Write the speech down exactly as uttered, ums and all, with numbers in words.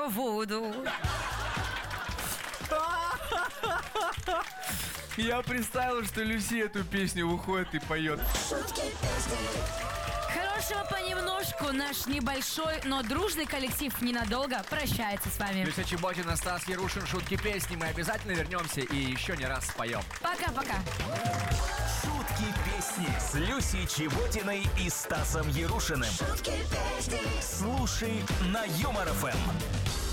your voodoo. Я представил, что Люси эту песню выходит и поет. Хорошего понемножку. Наш небольшой, но дружный коллектив ненадолго прощается с вами. Люся Чеботина, Стас Ярушин, шутки песни. Мы обязательно вернемся и еще не раз споем. Пока-пока. Шутки песни с Люсей Чеботиной и Стасом Ярушиным. Шутки песни. Слушай на Юмор ФМ.